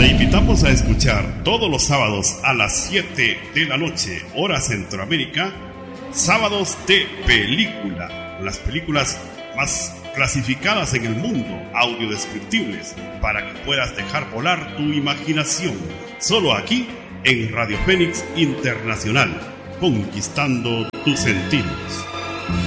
Te invitamos a escuchar todos los sábados a las 7 de la noche, hora Centroamérica, Sábados de Película, las películas más clasificadas en el mundo, audiodescriptibles, para que puedas dejar volar tu imaginación. Solo aquí en Radio Fénix Internacional, conquistando tus sentidos.